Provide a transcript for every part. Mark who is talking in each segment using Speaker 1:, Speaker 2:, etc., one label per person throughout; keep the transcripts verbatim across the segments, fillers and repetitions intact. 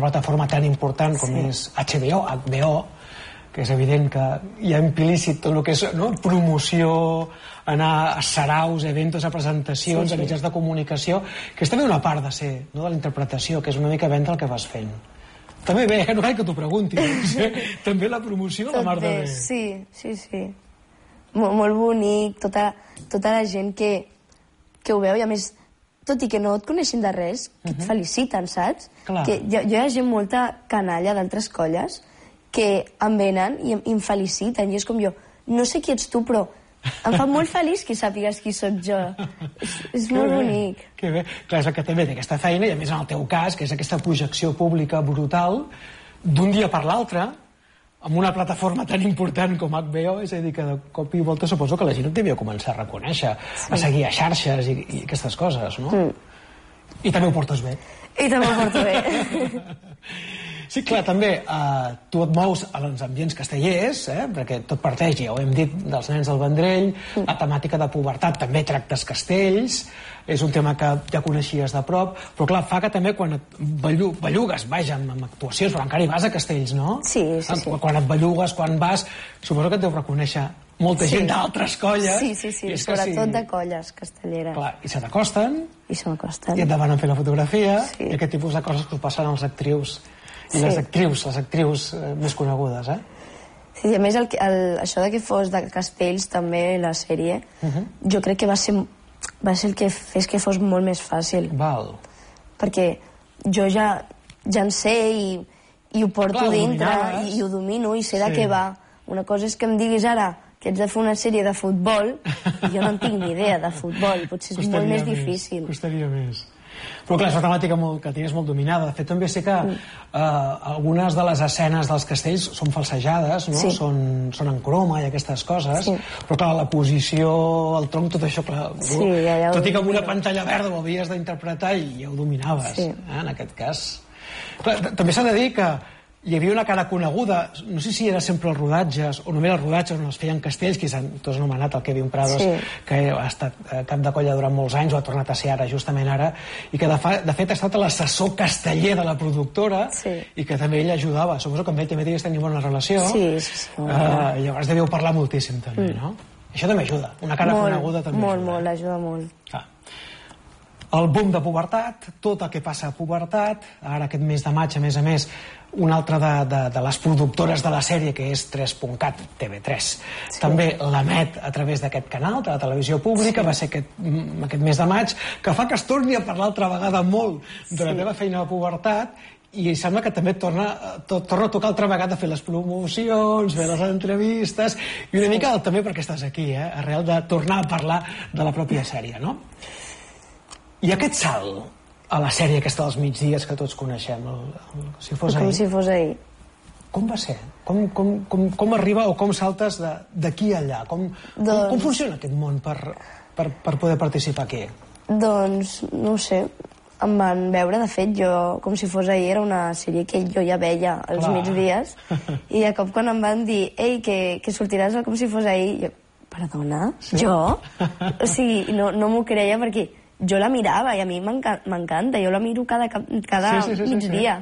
Speaker 1: plataforma tan important com és H B O, H B O, que és evident que hi ha implícit tot el que és promoció, anar a saraus, eventos, a presentacions, a mitjans de comunicació, que és també una part de ser, de la interpretació, que és una mica vendre el que vas fent. També bé, no cal que t'ho preguntis. També la promoció, la mar de bé.
Speaker 2: Sí, sí, sí. Molt bonic, tota la gent que ho veu, i a més, tot i que no et coneixin de res, que et feliciten, saps? Jo hi ha gent molta canalla d'altres colles que em venen i em feliciten, i és com jo, no sé qui ets tu, però em fa molt feliç que sàpigues qui sóc jo. És molt bonic.
Speaker 1: Que bé. Clar, és el que també té aquesta feina, i a més en el teu cas, que és aquesta projecció pública brutal, d'un dia per l'altre, amb una plataforma tan important com H B O, és a dir, que de cop i volta suposo que la gent et devia començar a reconèixer, a seguir a xarxes i aquestes coses, no? I també ho portes bé.
Speaker 2: I també ho porto bé.
Speaker 1: Sí, clar, també tu et mous als ambients castellers, perquè tot parteix, ja ho hem dit, dels nens del Vendrell, la temàtica de pubertat, també tractes castells, és un tema que ja coneixies de prop, però clar, fa que també quan et bellugues, vaja, amb actuacions, però encara hi vas a castells, no?
Speaker 2: Sí, sí, sí.
Speaker 1: Quan et bellugues, quan vas, suposo que et deu reconèixer molta gent d'altres colles.
Speaker 2: Sí, sí, sí, sobretot de colles castelleres.
Speaker 1: Clar, i se t'acosten,
Speaker 2: i se m'acosten,
Speaker 1: i et demanen fer la fotografia, i aquest tipus de coses que ho passen als actrius i les actrius, les actrius més conegudes, eh?
Speaker 2: Sí, a més, això de que fos de castells també, la sèrie, jo crec que va ser el que fes que fos molt més fàcil.
Speaker 1: Val.
Speaker 2: Perquè jo ja en sé i ho porto dintre i ho domino i sé de què va. Una cosa és que em diguis ara que ets de fer una sèrie de futbol i jo no en tinc ni idea de futbol, potser és molt més difícil.
Speaker 1: Costaria més. Però clar, és una temàtica que tenies molt dominada. De fet, també sé que algunes de les escenes dels castells són falsejades, són en croma i aquestes coses, però clar, la posició, el tronc, tot això, tot i que amb una pantalla verda ho havies d'interpretar i ja ho dominaves, en aquest cas. També s'ha de dir que hi havia una cara coneguda, no sé si era sempre els rodatges o només els rodatges on es feien castells, que tu has anomenat el Kevin Prados, que ha estat cap de colla durant molts anys, ho ha tornat a ser ara, justament ara, i que de fet ha estat l'assessor casteller de la productora i que també ell ajudava. Suposo que amb ell també devies tenir bona relació.
Speaker 2: Sí, sí, sí.
Speaker 1: Llavors devíeu parlar moltíssim també, no? Això també ajuda, una cara coneguda també ajuda.
Speaker 2: Molt, molt, ajuda molt.
Speaker 1: Clar. El boom de pubertat, tot el que passa a pubertat, ara aquest mes de maig, a més a més, una altra de les productores de la sèrie, que és tres punt cat, T V tres. També l'emet a través d'aquest canal, de la televisió pública, va ser aquest mes de maig, que fa que es torni a parlar altra vegada molt de la teva feina de pubertat, i sembla que també torna a tocar altra vegada fer les promocions, fer les entrevistes, i una mica també perquè estàs aquí, arrel de tornar a parlar de la pròpia sèrie, no? I aquest salt a la sèrie aquesta dels migdies que tots coneixem, com si fos ahir.
Speaker 2: Com si fos ahir.
Speaker 1: Com va ser? Com arriba o com saltes d'aquí a allà? Com funciona aquest món per poder participar aquí?
Speaker 2: Doncs, no ho sé, em van veure, de fet, jo, com si fos ahir, era una sèrie que jo ja veia els migdies, i de cop quan em van dir, ei, que sortiràs com si fos ahir, jo, perdona, jo? O sigui, no m'ho creia perquè jo la mirava i a mi m'encanta, jo la miro cada migdia.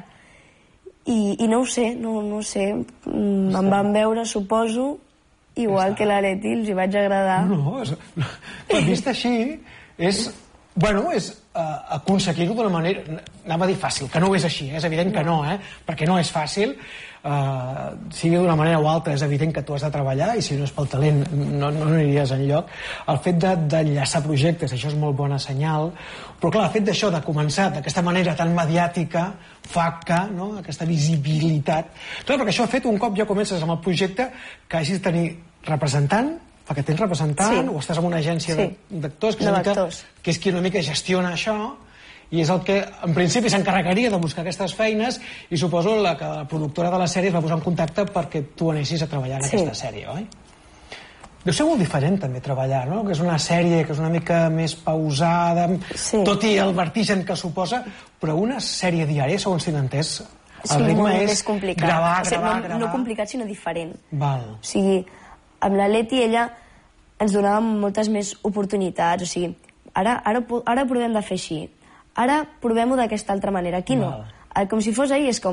Speaker 2: I no ho sé, no ho sé, em van veure, suposo, igual que l'Aleti, els hi vaig agradar.
Speaker 1: No, no, vist així, és, bueno, és aconseguir-ho d'una manera, anava a dir fàcil, que no ho és així, és evident que no, perquè no és fàcil, sigui d'una manera o altra, és evident que tu has de treballar i si no és pel talent no aniries enlloc. El fet d'enllaçar projectes, això és molt bona senyal, però clar, el fet d'això, de començar d'aquesta manera tan mediàtica, fa que aquesta visibilitat, clar, perquè això ha fet un cop ja comences amb el projecte que hagis de tenir representant, perquè tens representant o estàs en una agència d'actors que és qui una mica gestiona això, i és el que en principi s'encarregaria de buscar aquestes feines, i suposo que la productora de la sèrie es va posar en contacte perquè tu anessis a treballar en aquesta sèrie, oi? Deu ser molt diferent també treballar, no? Que és una sèrie que és una mica més pausada, tot i el vertigen que suposa, però una sèrie diària, segons tinc entès, el ritme és gravar, gravar, gravar.
Speaker 2: No complicat, sinó diferent.
Speaker 1: Val.
Speaker 2: O sigui, amb la Leti, ella ens donava moltes més oportunitats, o sigui, ara provem de fer així, ara provem-ho d'aquesta altra manera, aquí no. Com si fos ahir, és com